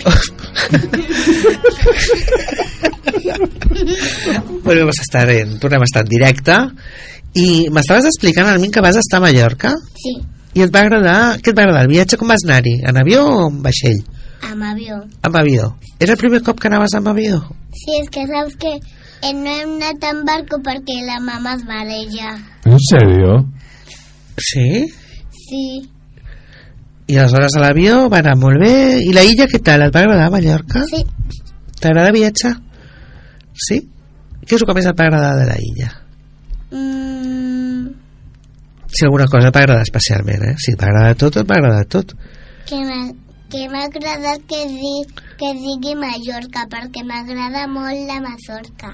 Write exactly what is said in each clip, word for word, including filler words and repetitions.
Bueno, vas estar en, tornem a estar en directe. I m'estaves explicant a mi que vas estar a Mallorca? Sí. I et va agradar, què et va agradar? El viatge com vas anar-hi? En avió o en vaixell? Amb avió. Amb avió. Era el primer cop que anaves amb avió? Sí, és que saps que eh, no hem anat en barco perquè la mama es mareja. ¿En serio? Sí? Sí. I aleshores a l'avió va anar molt bé. I la illa què tal? Et va agradar Mallorca? Sí. T'agrada viatjar? Sí? Què és el que més et va agradar de la illa? Mm, Si alguna cosa t'ha agradat especialment, eh? Si t'ha agradat tot, et va agradar tot. que m'ha que m'ha agradat que, di, que digui Mallorca perquè m'agrada molt la Mazorca.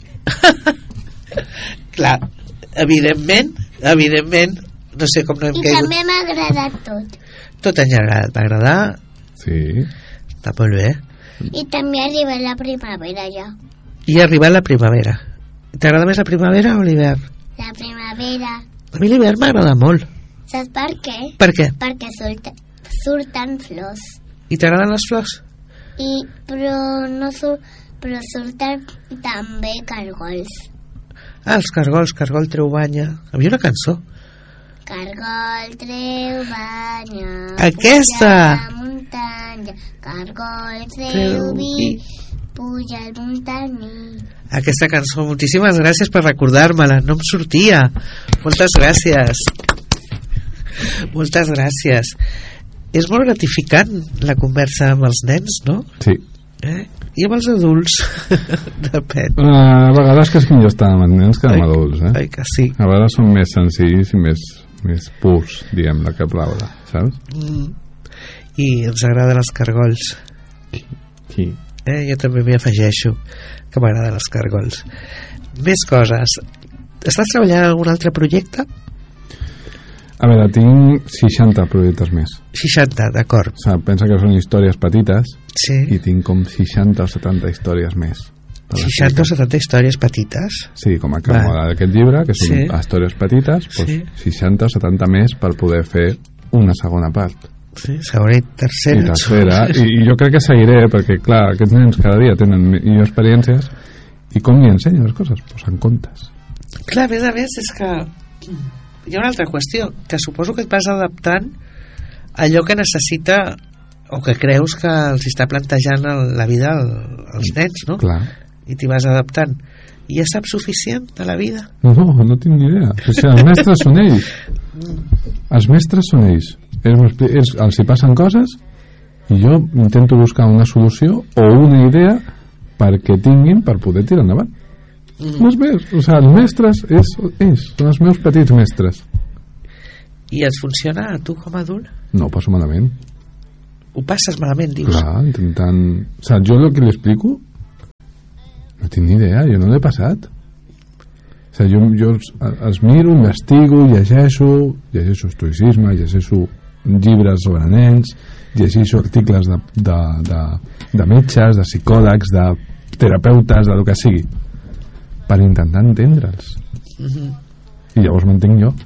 Clar, evidentment, evidentment, no sé com no hem I caigut. també m'ha agradat tot. Tot en general et va agradar, Sí. està molt bé. I també ha arribat la primavera ja. I ha arribat la primavera. T'agrada més la primavera o l'hivern? La primavera. A mi l'hivern m'agrada molt. Saps per què? Per què? Perquè surten, surten flors. I t'agraden les flors? I, però, no sur, però surten també cargols. Ah, els cargols, cargol treu banya. Hi havia una cançó. Cargol treu banya. Aquesta! Puja la muntanya. Cargol Treu treu vi. vi. Puja el muntaní. Aquesta cançó, moltíssimes gràcies per recordar-me-la, no em sortia. Moltes gràcies. Moltes gràcies. És molt gratificant la conversa amb els nens, no? Sí. Eh? I amb els adults. Depèn. Uh, a vegades que és millor estar amb els nens que amb Ai, adults, eh? ai, que sí. A vegades són més senzills i més, més purs, diguem, la que plaure, saps? Mm. I ens agraden els cargols. Sí. Eh? Jo també m'hi afegeixo, que m'agraden els cargols. Més coses. Estàs treballant en algun altre projecte? A veure, tinc seixanta projectes més. seixanta, d'acord. O sigui, pensa que són històries petites Sí. i tinc com seixanta o setanta històries més. per seixanta o explicar. setanta històries petites. Sí, com a Va. moda d'aquest llibre, que són Sí. històries petites, doncs Sí. seixanta o setanta més per poder fer una segona part. Sí, segona i tercera. I tercera, i, i jo crec que seguiré, perquè clar, aquests nens cada dia tenen millors experiències, i com li ensenyo les coses? Pues en contes. Clar, a més a més, és que hi ha una altra qüestió, que suposo que et vas adaptant a allò que necessita o que creus que els està plantejant el, la vida al, als nens, no? Clar. I t'hi vas adaptant. I ja saps suficient de la vida? No, no tinc ni idea. O sigui, els mestres són ells. Els mestres són ells. ells, ells els hi passen coses i jo intento buscar una solució o una idea perquè tinguin per poder tirar endavant. Mm. No és més. O sigui, els mestres és, ells, són els meus petits mestres. I et funciona a tu com a adult? No, passo malament. Ho passes malament, dius? Clar, intentant... O sigui, jo el que li explico no tinc ni idea, jo no l'he passat. O sigui, jo, jo els, els miro, investigo, llegeixo, llegeixo estoicisme, llegeixo llibres sobre nens, llegeixo articles de, de, de, de metges, de psicòlegs, de terapeutes, de lo que sigui, per intentar entendre'ls. Mm-hmm. I llavors m'entenc jo.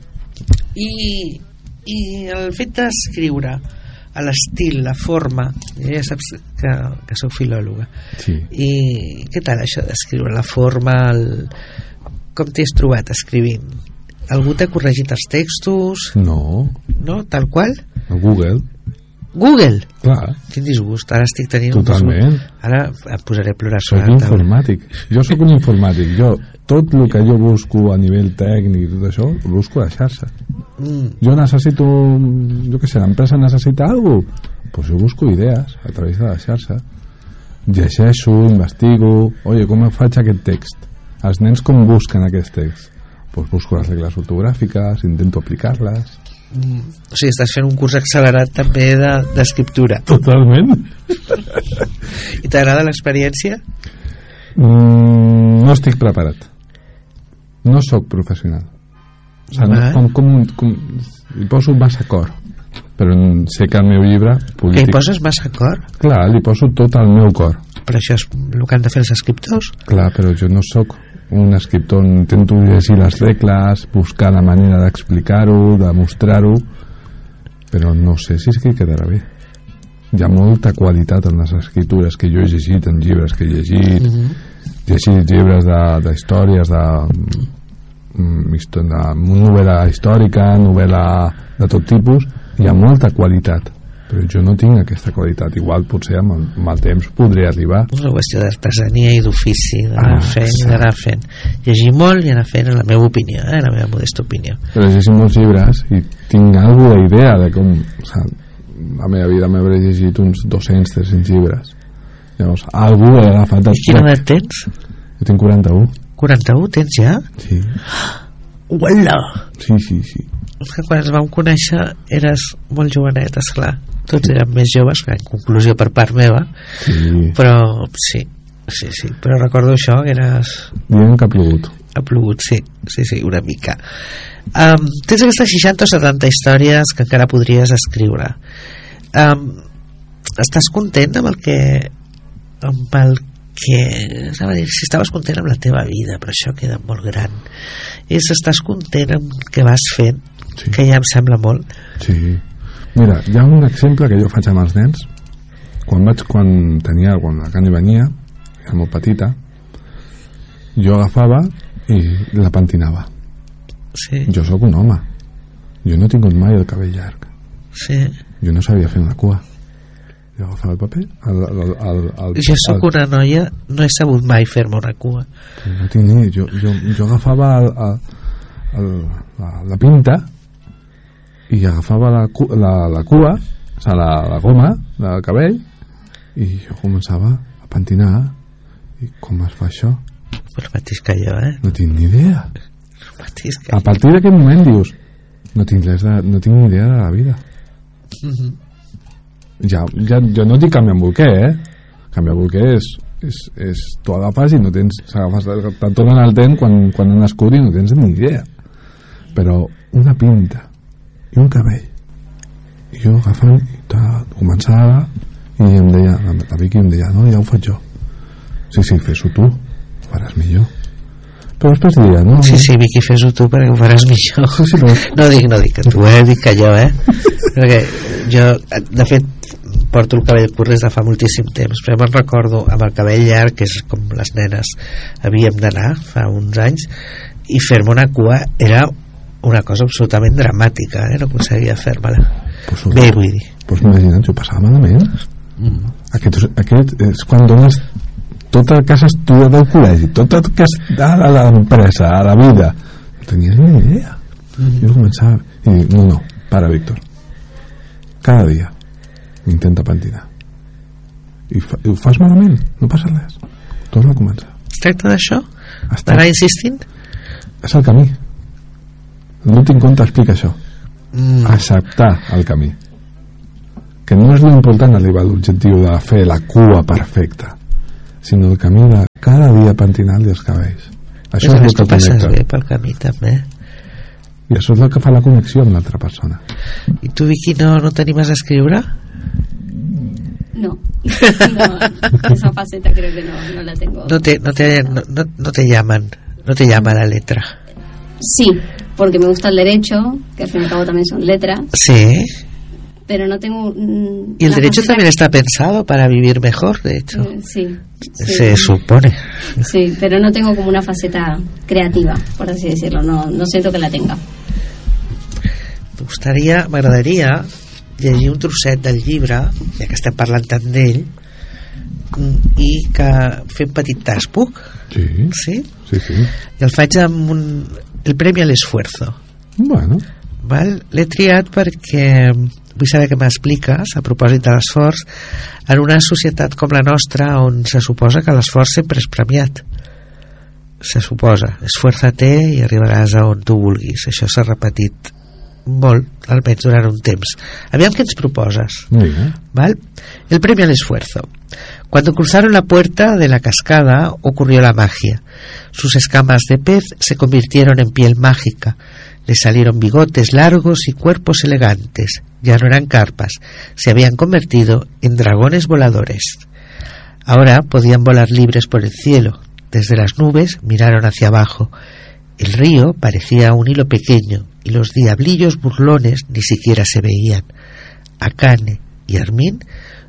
I, i el fet d'escriure a l'estil, la forma, ja saps que, que sou filòloga, Sí. i què tal això d'escriure la forma, el... com t'hi has trobat escrivint? Algú t'ha corregit els textos? No, No? Tal qual? a Google, Google! clar, Quin disgust, ara estic tenint un totalment. disgust. Ara em posaré a plorar Soc sobre la taula. informàtic. Jo sóc un informàtic. Jo, tot el que jo busco a nivell tècnic i tot això, ho busco a la xarxa. Mm, Jo necessito, jo què sé, l'empresa necessita alguna cosa, doncs jo busco idees a través de la xarxa. Llegeixo, investigo, oye, com faig aquest text? Els nens com busquen aquest text? Doncs busco les regles ortogràfiques, intento aplicar-les. mm. O sigui, estàs fent un curs accelerat també de- d'escriptura. Totalment. I t'agrada l'experiència? Mm, no estic preparat. No sóc professional. O sigui, no, Vale. com, com, com, hi poso massa cor, però sé que el meu llibre Que hi polític... poses massa cor? Clar, li poso tot el meu cor. Però això és el que han de fer els escriptors. Clar, però jo no sóc un escriptor, intento llegir les regles, buscar la manera d'explicar-ho, de mostrar-ho, però no sé si és que quedarà bé. hi ha molta qualitat en les escritures que jo he llegit, en llibres que he llegit, mm-hmm. llegit llibres d'històries, de, de, de, de novel·la històrica, novel·la de tot tipus, hi ha molta qualitat, però jo no tinc aquesta qualitat. Igual potser amb el, amb el temps podria arribar. Una qüestió d'artesania i d'ofici, d'anar ah, fent i d'anar fent. Llegir molt i anar fent, en la meva opinió, eh, la meva modesta opinió. Però llegir molts llibres i tinc alguna idea de com... O sigui, la meva vida m'hauré llegit uns dos-cents a tres-cents llibres. Llavors, algú ha agafat... I quina edat tens? Jo tinc quaranta-u. quaranta-u tens ja? Sí. Uala! Sí, sí, sí. És que quan ens vam conèixer eres molt jovenet, esclar. Tots érem més joves, en conclusió per part meva. Sí. Però sí, sí, sí. Però recordo això, que eres... Diem que ha plogut. Ha plogut, sí, sí, sí, una mica. Um, tens aquestes seixanta o setanta històries que encara podries escriure. Um, estàs content amb el que... amb el que... Dir, si estaves content amb la teva vida, però això queda molt gran. És, estàs content amb el que vas fent, sí. Que ja em sembla molt. Sí. Mira, hi ha un exemple que jo faig amb els nens. Quan vaig, quan tenia, quan la Cani venia, era molt petita, jo agafava i la pentinava. Sí. Jo sóc un home. Jo no he tingut mai el cabell llarg. Sí. Jo no sabia fer una cua. Jo agafava el paper... El, el, el, el, jo sóc el, una noia, no he sabut mai fer-me una cua. No tinc ni... Jo, jo, jo agafava el, el, el, la, la pinta i agafava la, la, la cua, o sigui, la, la goma del cabell, i jo començava a pentinar. I com es fa això? El mateix que jo, eh? No tinc ni idea. El mateix que a partir d'aquest moment dius, no tinc, res de, no tinc ni idea de la vida. Mm-hmm. Ja, ja, jo no dic canviar bolquer, eh? Canviar bolquer és, és, és tu agafes i no tens, agafes, te'n tornen al temps quan, quan han nascut i no tens ni idea. Però una pinta i un cabell, i jo agafant i ta, començava i em deia, la Vicky em deia, no, ja ho faig jo. Sí, sí, fes-ho tu, ho faràs millor. Però després dia, no? Sí, sí, Vicky, fes-ho tu perquè ho faràs millor. Sí, sí, però... No dic, no dic que tu, eh? Dic que jo, eh? Perquè jo, de fet, porto el cabell curt des de fa moltíssim temps, però me'n recordo amb el cabell llarg, que és com les nenes havíem d'anar fa uns anys, i fer-me una cua era una cosa absolutament dramàtica, eh? No aconseguia fer-me-la. Pues, bé, vull dir. Doncs imagina't, jo passava malament. Mm. Aquest, aquest és quan dones tot el que has estudiat al col·legi, tot el que has estudiat a l'empresa, a la vida. No tenies ni idea. Mm. Jo començava i dic, no, no, para, Víctor. Cada dia intenta pentinar. I, fa, i ho fas malament, no passa res. Torna a començar. Es tracta d'això? D'anar insistint? És el camí. L'últim conte explica això. Mm. Acceptar el camí, que no és l'important arribar a l'objectiu de fer la cua perfecta, sinó el camí de cada dia pentinar-li els cabells. Això és, és el que passes bé pel camí també, i això és el que fa la connexió amb l'altra persona. I tu, Vicky, no, no t'animes a escriure? No, no, esa faceta creo que no, no la tengo. No te, no te, no, no, no te llaman, no te llama la letra. Sí, porque me gusta el derecho, que al fin y al cabo también son letras. Sí. Pero no tengo... Mm, y el derecho también que... está pensado para vivir mejor, de hecho. Eh, sí, sí. Se supone. Sí, pero no tengo como una faceta creativa, por así decirlo. No, no siento que la tenga. Me gustaría, m'agradaria llegir un trosset del llibre, ja que estem parlant tant d'ell, i que fem petit tas, puc? Sí. Sí? Sí, sí. I el faig amb un... el premi a l'esfuerzo. Bueno. Val? L'he triat perquè vull saber què m'expliques a propòsit de l'esforç en una societat com la nostra on se suposa que l'esforç sempre és premiat. Se suposa, esfuerza-te i arribaràs a on tu vulguis. Això s'ha repetit molt, almenys durant un temps. Aviam què ens proposes. Muy bien. ¿Val? El premio al esfuerzo. Cuando cruzaron la puerta de la cascada ocurrió la magia. Sus escamas de pez se convirtieron en piel mágica. Le salieron bigotes largos y cuerpos elegantes. Ya no eran carpas, se habían convertido en dragones voladores. Ahora podían volar libres por el cielo. Desde las nubes miraron hacia abajo. El río parecía un hilo pequeño y los diablillos burlones ni siquiera se veían. Akane y Armin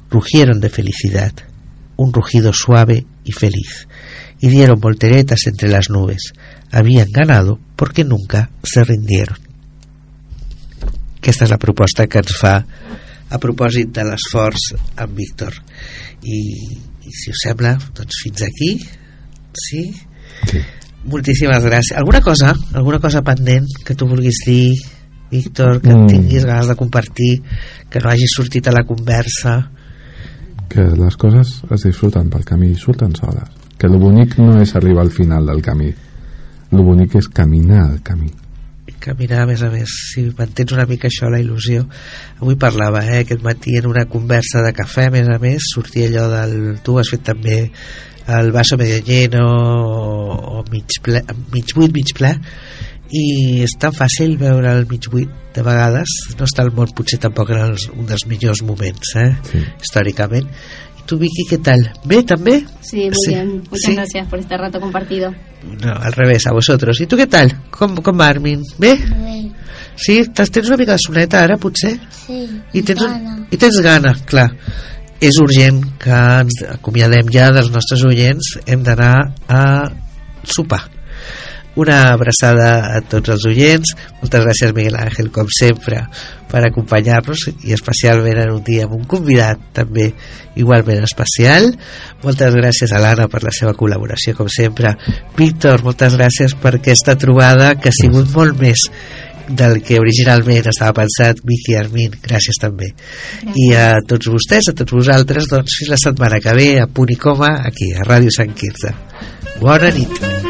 rugieron de felicidad, un rugido suave y feliz, y dieron volteretas entre las nubes. Habían ganado porque nunca se rindieron. Aquesta és la proposta que ens fa a propòsit de l'esforç en Víctor. I, i si us sembla, doncs fins aquí. Sí? Sí. Moltíssimes gràcies. Alguna cosa, alguna cosa pendent que tu vulguis dir, Víctor, que mm. tinguis ganes de compartir, que no hagi sortit a la conversa? Que les coses es disfruten pel camí, surten soles. Que lo bonic no és arribar al final del camí, lo bonic és caminar el camí. Caminar, a més a més, si mantens una mica això, la il·lusió. Avui parlava, eh, aquest matí en una conversa de cafè, a més a més, sortia allò del... Tu has fet també el vaso medio lleno o, o mig, ple, mig buit, mig ple, i és tan fàcil veure el mig buit de vegades. No està el món potser tampoc en els, un dels millors moments, eh, sí. històricament. ¿Tú, Vicky, qué tal? ¿Ve también? Sí, muy sí. bien. Muchas ¿Sí? gracias por este rato compartido. No, al revés, a vosotros. ¿Y tú qué tal? Com, com va, Armin? Bé? Bé. Sí? Tens una mica de soneta ara, potser? Sí, I tens, gana. I tens gana, clar. És urgent que ens acomiadem ja dels nostres oients. Hem d'anar a sopar. Una abraçada a tots els oients. Moltes gràcies, Miguel Ángel, com sempre, per acompanyar-nos, i especialment en un dia amb un convidat també igualment especial. Moltes gràcies a l'Anna per la seva col·laboració, com sempre. Víctor, moltes gràcies per aquesta trobada que ha sigut molt més del que originalment estava pensat. Vicky, Armin, gràcies també. Gràcies. I a tots vostès, a tots vosaltres, doncs fins la setmana que ve, a punt i coma, aquí a Ràdio Sant Quirze. Bona nit.